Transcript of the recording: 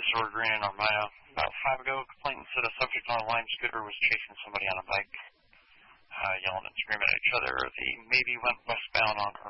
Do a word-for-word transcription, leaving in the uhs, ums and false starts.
Sword Green in Armaya. About five ago, a complainant said a subject on a Lime scooter was chasing somebody on a bike, uh, yelling and screaming at each other. They maybe went westbound on